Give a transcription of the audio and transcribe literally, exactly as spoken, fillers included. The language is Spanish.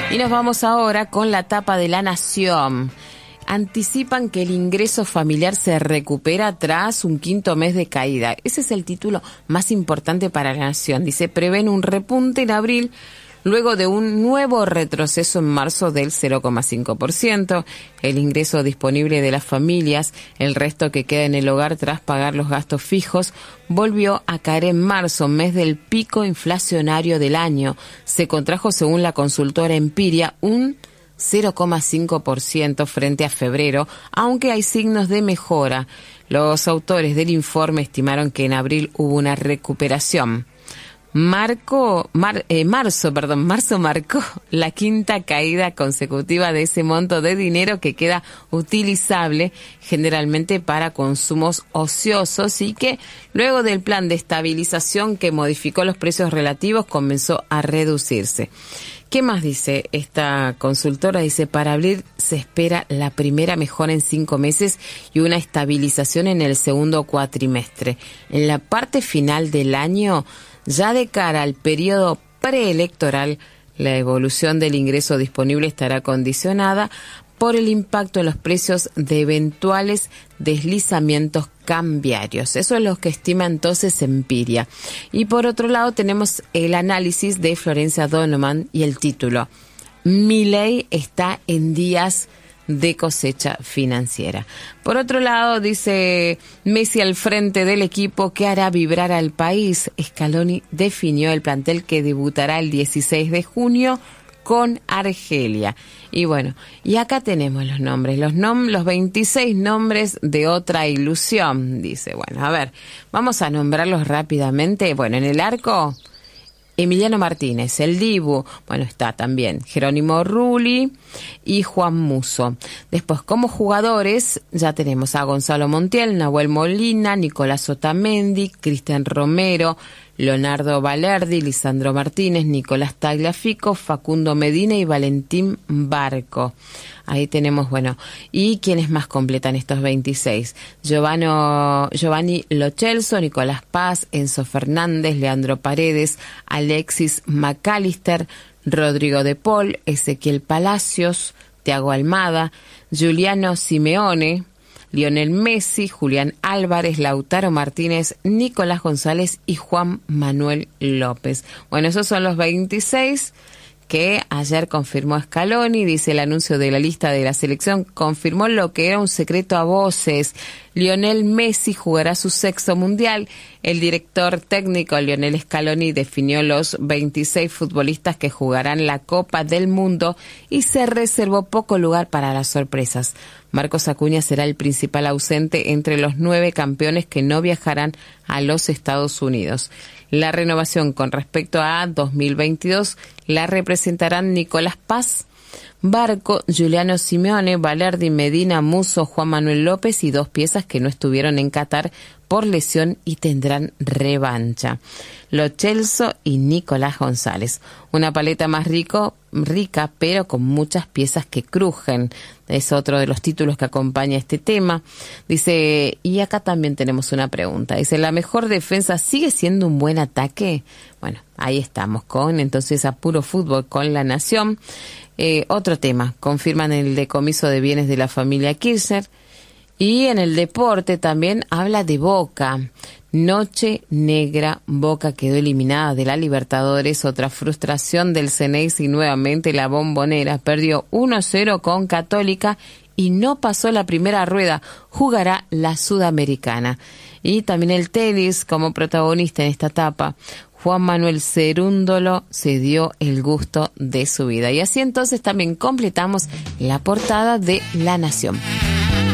Y nos vamos ahora con la tapa de La Nación. Anticipan que el ingreso familiar se recupera tras un quinto mes de caída. Ese es el título más importante para La Nación. Dice, prevén un repunte en abril luego de un nuevo retroceso en marzo del cero coma cinco por ciento. El ingreso disponible de las familias, el resto que queda en el hogar tras pagar los gastos fijos, volvió a caer en marzo, mes del pico inflacionario del año. Se contrajo, según la consultora Empiria, un cero coma cinco por ciento frente a febrero, aunque hay signos de mejora. Los autores del informe estimaron que en abril hubo una recuperación. Marco, mar, eh, marzo, perdón, marzo marcó la quinta caída consecutiva de ese monto de dinero que queda utilizable generalmente para consumos ociosos y que luego del plan de estabilización que modificó los precios relativos comenzó a reducirse. ¿Qué más dice esta consultora? Dice, para abril se espera la primera mejora en cinco meses y una estabilización en el segundo cuatrimestre. En la parte final del año, ya de cara al periodo preelectoral, la evolución del ingreso disponible estará condicionada por el impacto en los precios de eventuales deslizamientos cambiarios. Eso es lo que estima entonces Empiria. Y por otro lado tenemos el análisis de Florencia Donovan y el título, Milei está en días de cosecha financiera. Por otro lado, dice Messi al frente del equipo que hará vibrar al país. Scaloni definió el plantel que debutará el dieciséis de junio con Argelia. Y bueno, y acá tenemos los nombres, los, nom- los veintiséis nombres de otra ilusión. Dice, bueno, a ver, vamos a nombrarlos rápidamente. Bueno, en el arco, Emiliano Martínez, el Dibu, bueno, está también Jerónimo Rulli y Juan Musso. Después, como jugadores, ya tenemos a Gonzalo Montiel, Nahuel Molina, Nicolás Otamendi, Cristian Romero, Leonardo Balerdi, Lisandro Martínez, Nicolás Tagliafico, Facundo Medina y Valentín Barco. Ahí tenemos, bueno, ¿y quiénes más completan estos veintiséis? Giovanni, Giovanni Lo Celso, Nicolás Paz, Enzo Fernández, Leandro Paredes, Alexis McAllister, Rodrigo de Paul, Ezequiel Palacios, Thiago Almada, Giuliano Simeone, Lionel Messi, Julián Álvarez, Lautaro Martínez, Nicolás González y Juan Manuel López. Bueno, esos son los veintiséis que ayer confirmó Scaloni. Dice, el anuncio de la lista de la selección confirmó lo que era un secreto a voces. Lionel Messi jugará su sexto mundial. El director técnico Lionel Scaloni definió los veintiséis futbolistas que jugarán la Copa del Mundo y se reservó poco lugar para las sorpresas. Marcos Acuña será el principal ausente entre los nueve campeones que no viajarán a los Estados Unidos. La renovación con respecto a dos mil veintidós la representarán Nicolás Paz, Barco, Giuliano Simeone, Balerdi, Medina, Musso, Juan Manuel López y dos piezas que no estuvieron en Qatar por lesión y tendrán revancha. Lo Celso y Nicolás González. Una paleta más rico, rica, pero con muchas piezas que crujen. Es otro de los títulos que acompaña este tema. Dice, y acá también tenemos una pregunta. Dice, ¿la mejor defensa sigue siendo un buen ataque? Bueno, ahí estamos con, entonces, a puro fútbol con La Nación. Eh, otro tema, confirman el decomiso de bienes de la familia Kirchner. Y en el deporte también habla de Boca. Noche negra, Boca quedó eliminada de la Libertadores, otra frustración del Ceneice y nuevamente la Bombonera. Perdió uno cero con Católica y no pasó la primera rueda, jugará la Sudamericana. Y también el tenis como protagonista en esta etapa. Juan Manuel Cerúndolo se dio el gusto de su vida. Y así entonces también completamos la portada de La Nación.